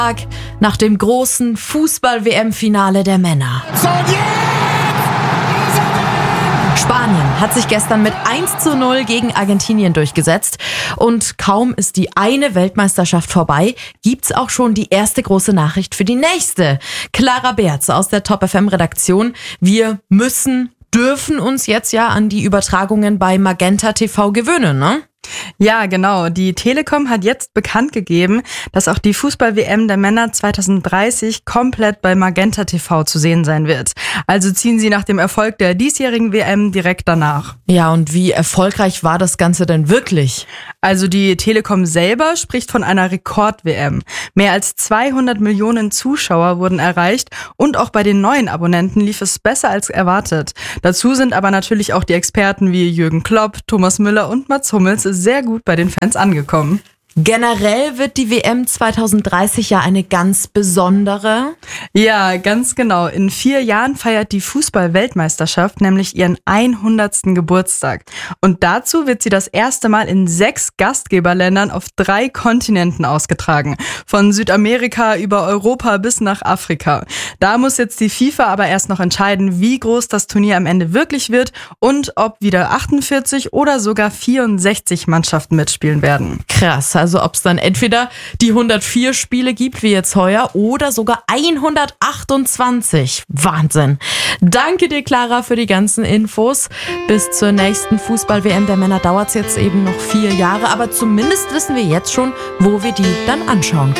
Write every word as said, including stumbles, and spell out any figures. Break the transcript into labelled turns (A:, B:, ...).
A: Nach dem großen Fußball-W M-Finale der Männer. Spanien hat sich gestern mit eins zu null gegen Argentinien durchgesetzt. Und kaum ist die eine Weltmeisterschaft vorbei, gibt's auch schon die erste große Nachricht für die nächste. Clara Berz aus der Top F M-Redaktion. Wir müssen, dürfen uns jetzt ja an die Übertragungen bei Magenta T V gewöhnen, ne?
B: Ja, genau. Die Telekom hat jetzt bekannt gegeben, dass auch die Fußball-W M der Männer zwanzig dreißig komplett bei Magenta T V zu sehen sein wird. Also ziehen sie nach dem Erfolg der diesjährigen W M direkt danach.
A: Ja, und wie erfolgreich war das Ganze denn wirklich?
B: Also die Telekom selber spricht von einer Rekord-W M. Mehr als zweihundert Millionen Zuschauer wurden erreicht und auch bei den neuen Abonnenten lief es besser als erwartet. Dazu sind aber natürlich auch die Experten wie Jürgen Klopp, Thomas Müller und Mats Hummels sehr gut bei den Fans angekommen.
A: Generell wird die W M zwanzig dreißig ja eine ganz besondere.
B: Ja, ganz genau. In vier Jahren feiert die Fußball-Weltmeisterschaft nämlich ihren hundertsten Geburtstag. Und dazu wird sie das erste Mal in sechs Gastgeberländern auf drei Kontinenten ausgetragen. Von Südamerika über Europa bis nach Afrika. Da muss jetzt die FIFA aber erst noch entscheiden, wie groß das Turnier am Ende wirklich wird und ob wieder achtundvierzig oder sogar vierundsechzig Mannschaften mitspielen werden.
A: Krass. Also ob es dann entweder die hundertvier Spiele gibt, wie jetzt heuer, oder sogar hundertachtundzwanzig. Wahnsinn. Danke dir, Clara, für die ganzen Infos. Bis zur nächsten Fußball-W M der Männer dauert es jetzt eben noch vier Jahre. Aber zumindest wissen wir jetzt schon, wo wir die dann anschauen können.